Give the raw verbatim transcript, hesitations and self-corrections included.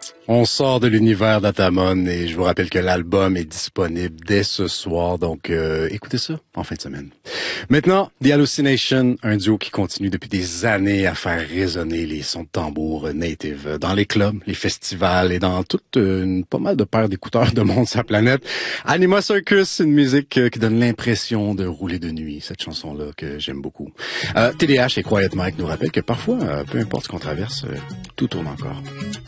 On sort de l'univers d'Atamon et je vous rappelle que l'album est disponible dès ce soir, donc euh, écoutez ça en fin de semaine. Maintenant, The Hallucination, un duo qui continue depuis des années à faire résonner les sons de tambour native dans les clubs, les festivals et dans toute une pas mal de paires d'écouteurs de monde sur la planète. Anima Circus, une musique euh, qui donne l'impression de rouler de nuit, cette chanson-là que j'aime beaucoup. Euh, T D H et Quiet Mike nous rappellent que parfois, euh, peu importe ce qu'on traverse, euh, tout tourne encore.